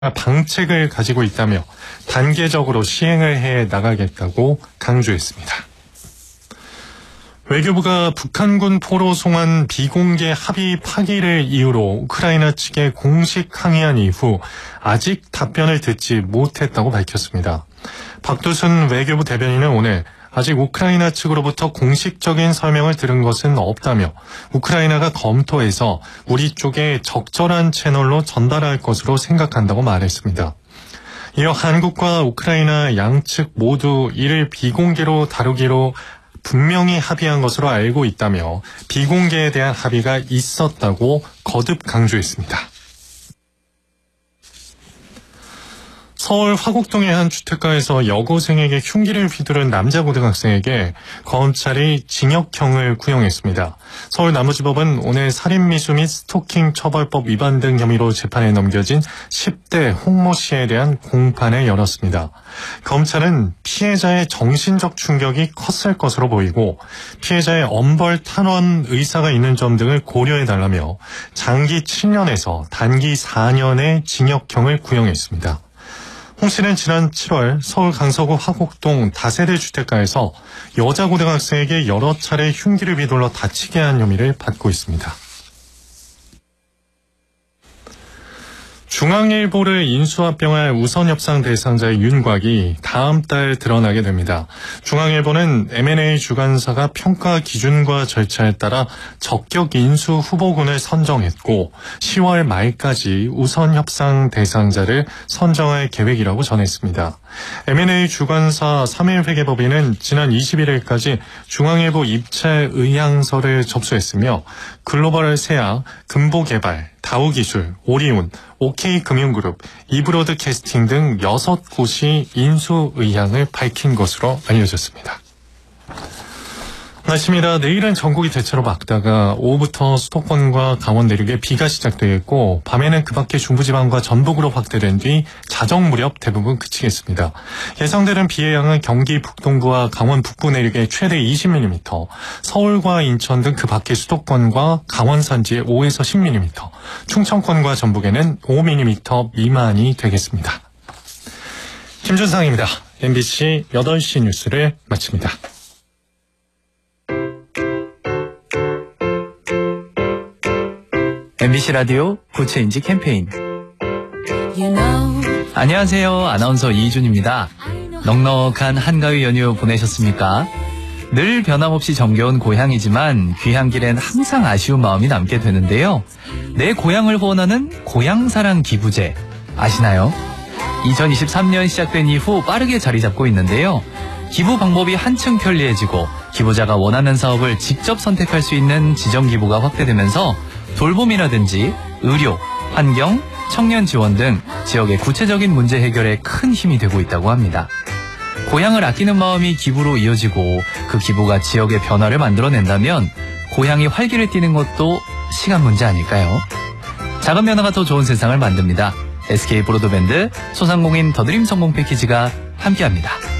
방책을 가지고 있다며 단계적으로 시행을 해 나가겠다고 강조했습니다. 외교부가 북한군 포로 송환 비공개 합의 파기를 이유로 우크라이나 측에 공식 항의한 이후 아직 답변을 듣지 못했다고 밝혔습니다. 박두순 외교부 대변인은 오늘 아직 우크라이나 측으로부터 공식적인 설명을 들은 것은 없다며 우크라이나가 검토해서 우리 쪽에 적절한 채널로 전달할 것으로 생각한다고 말했습니다. 이어 한국과 우크라이나 양측 모두 이를 비공개로 다루기로 분명히 합의한 것으로 알고 있다며 비공개에 대한 합의가 있었다고 거듭 강조했습니다. 서울 화곡동의 한 주택가에서 여고생에게 흉기를 휘두른 남자 고등학생에게 검찰이 징역형을 구형했습니다. 서울 남부지법은 오늘 살인미수 및 스토킹 처벌법 위반 등 혐의로 재판에 넘겨진 10대 홍모 씨에 대한 공판을 열었습니다. 검찰은 피해자의 정신적 충격이 컸을 것으로 보이고 피해자의 엄벌 탄원 의사가 있는 점 등을 고려해달라며 장기 7년에서 단기 4년의 징역형을 구형했습니다. 홍 씨는 지난 7월 서울 강서구 화곡동 다세대 주택가에서 여자 고등학생에게 여러 차례 흉기를 휘둘러 다치게 한 혐의를 받고 있습니다. 중앙일보를 인수합병할 우선협상 대상자의 윤곽이 다음 달 드러나게 됩니다. 중앙일보는 M&A 주관사가 평가 기준과 절차에 따라 적격 인수 후보군을 선정했고 10월 말까지 우선협상 대상자를 선정할 계획이라고 전했습니다. M&A 주관사 3일회계법인은 지난 21일까지 중앙일보 입찰 의향서를 접수했으며 글로벌 세아, 금보개발, 다우기술, 오리온, OK금융그룹, 이브로드캐스팅 등 6곳이 인수 의향을 밝힌 것으로 알려졌습니다. 날씨입니다. 내일은 전국이 대체로 맑다가 오후부터 수도권과 강원 내륙에 비가 시작되겠고 밤에는 그 밖에 중부지방과 전북으로 확대된 뒤 자정 무렵 대부분 그치겠습니다. 예상되는 비의 양은 경기 북동부와 강원 북부 내륙에 최대 20mm, 서울과 인천 등 그 밖의 수도권과 강원 산지에 5에서 10mm, 충청권과 전북에는 5mm 미만이 되겠습니다. 김준상입니다. MBC 8시 뉴스를 마칩니다. MBC 라디오 구체인지 캠페인. 안녕하세요. 아나운서 이준입니다. 넉넉한 한가위 연휴 보내셨습니까? 늘 변함없이 정겨운 고향이지만 귀향길엔 항상 아쉬운 마음이 남게 되는데요. 내 고향을 후원하는 고향사랑 기부제 아시나요? 2023년 시작된 이후 빠르게 자리 잡고 있는데요. 기부 방법이 한층 편리해지고 기부자가 원하는 사업을 직접 선택할 수 있는 지정 기부가 확대되면서 돌봄이라든지 의료, 환경, 청년 지원 등 지역의 구체적인 문제 해결에 큰 힘이 되고 있다고 합니다. 고향을 아끼는 마음이 기부로 이어지고 그 기부가 지역의 변화를 만들어낸다면 고향이 활기를 띠는 것도 시간 문제 아닐까요? 작은 변화가 더 좋은 세상을 만듭니다. SK 브로드밴드 소상공인 더드림 성공 패키지가 함께합니다.